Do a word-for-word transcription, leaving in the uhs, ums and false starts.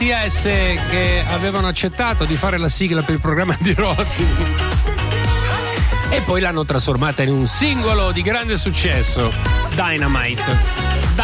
S che avevano accettato di fare la sigla per il programma di Rossi e poi l'hanno trasformata in un singolo di grande successo, Dynamite.